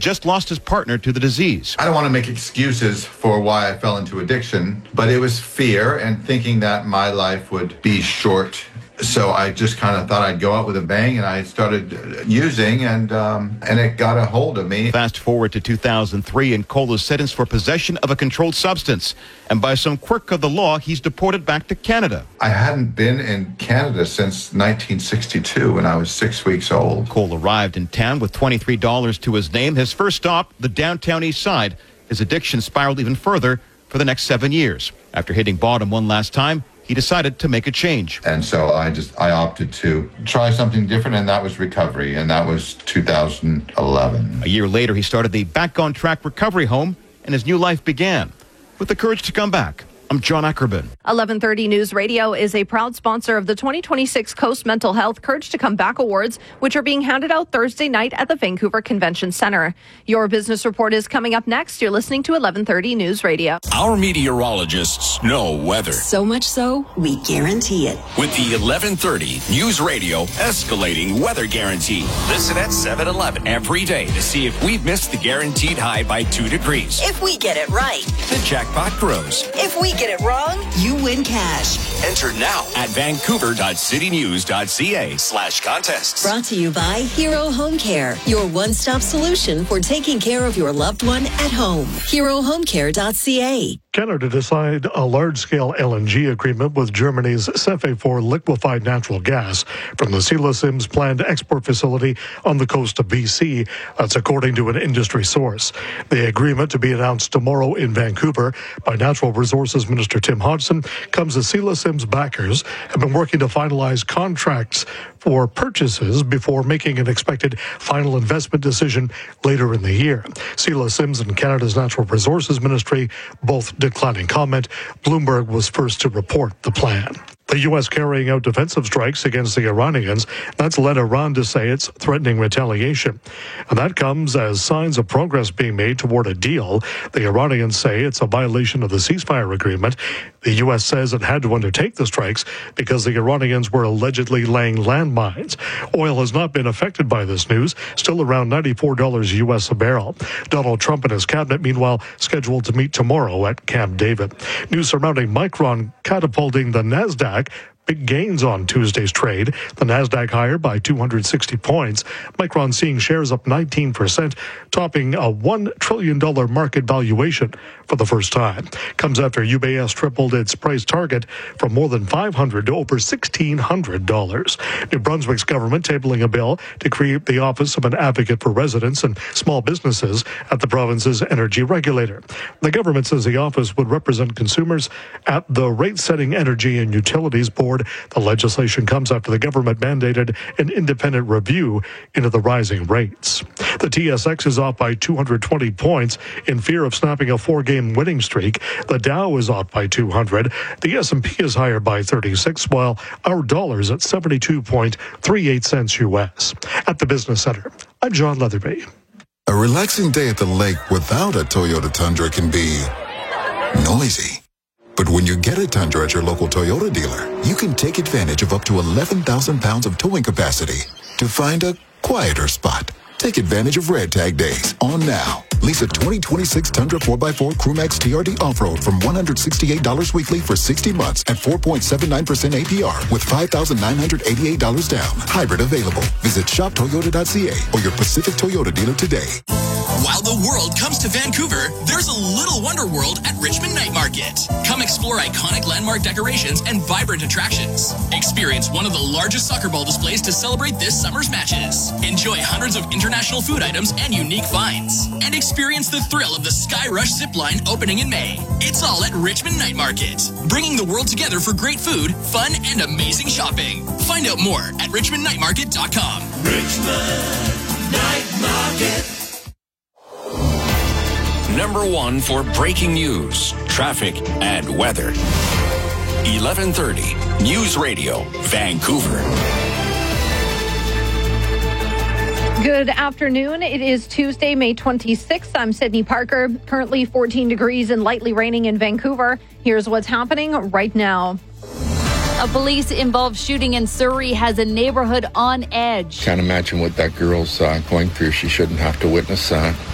just lost his partner to the disease. I don't want to make excuses for why I fell into addiction, but it was fear and thinking that my life would be short. So I just kind of thought I'd go out with a bang, and I started using, and it got a hold of me. Fast forward to 2003, and Cole is sentenced for possession of a controlled substance. And by some quirk of the law, he's deported back to Canada. I hadn't been in Canada since 1962 when I was 6 weeks old. Cole arrived in town with $23 to his name. His first stop, the downtown east side. His addiction spiraled even further for the next 7 years. After hitting bottom one last time, he decided to make a change. And so I opted to try something different, and that was recovery, and that was 2011. A year later, he started the Back on Track Recovery Home, and his new life began. With the courage to come back, I'm John Ackerman. 1130 News Radio is a proud sponsor of the 2026 Coast Mental Health Courage to Come Back Awards, which are being handed out Thursday night at the Vancouver Convention Centre. Your business report is coming up next. You're listening to 1130 News Radio. Our meteorologists know weather. So much so, we guarantee it. With the 1130 News Radio escalating weather guarantee. Listen at 7-Eleven every day to see if we've missed the guaranteed high by 2 degrees. If we get it right, the jackpot grows. If we get it wrong, you win cash. Enter now at vancouver.citynews.ca/contests. Brought to you by Hero Home Care, your one-stop solution for taking care of your loved one at home. HeroHomeCare.ca. Canada to sign a large-scale LNG agreement with Germany's CFE for liquefied natural gas from the Sila Sims planned export facility on the coast of BC. That's according to an industry source. The agreement, to be announced tomorrow in Vancouver by Natural Resources Minister Tim Hodgson, comes as Sila Sims backers have been working to finalize contracts for purchases before making an expected final investment decision later in the year. Sila Sims and Canada's Natural Resources Ministry both declining comment. Bloomberg was first to report the plan. The U.S. carrying out defensive strikes against the Iranians. That's led Iran to say it's threatening retaliation. And that comes as signs of progress being made toward a deal. The Iranians say it's a violation of the ceasefire agreement. The U.S. says it had to undertake the strikes because the Iranians were allegedly laying landmines. Oil has not been affected by this news, still around $94 U.S. a barrel. Donald Trump and his cabinet, meanwhile, scheduled to meet tomorrow at Camp David. News surrounding Micron catapulting the NASDAQ. Big gains on Tuesday's trade. The NASDAQ higher by 260 points. Micron seeing shares up 19%, topping a $1 trillion market valuation for the first time. Comes after UBS tripled its price target from more than $500 to over $1,600. New Brunswick's government tabling a bill to create the Office of an Advocate for Residents and Small Businesses at the province's energy regulator. The government says the office would represent consumers at the rate-setting energy and utilities board. The legislation comes after the government mandated an independent review into the rising rates. The TSX is off by 220 points in fear of snapping a 4-game winning streak. The Dow is off by 200. The S&P is higher by 36, while our dollar is at 72.38 cents U.S. At the Business Center, I'm John Leatherby. A relaxing day at the lake without a Toyota Tundra can be noisy. But when you get a Tundra at your local Toyota dealer, you can take advantage of up to 11,000 pounds of towing capacity to find a quieter spot. Take advantage of Red Tag Days on now. Lease a 2026 Tundra 4x4 Crewmax TRD Off-Road from $168 weekly for 60 months at 4.79% APR with $5,988 down. Hybrid available. Visit shoptoyota.ca or your Pacific Toyota dealer today. While the world comes to Vancouver, there's a little wonder world at Richmond Night Market. Come explore iconic landmark decorations and vibrant attractions. Experience one of the largest soccer ball displays to celebrate this summer's matches. Enjoy hundreds of international food items and unique finds. And experience the thrill of the Sky Rush zipline opening in May. It's all at Richmond Night Market, bringing the world together for great food, fun, and amazing shopping. Find out more at richmondnightmarket.com. Richmond Night Market. Number 1 for breaking news, traffic, and weather. 1130 News Radio, Vancouver. Good afternoon. It is Tuesday, May 26th. I'm Sydney Parker. Currently 14 degrees and lightly raining in Vancouver. Here's what's happening right now. A police-involved shooting in Surrey has a neighborhood on edge. Can't imagine what that girl's going through. She shouldn't have to witness that.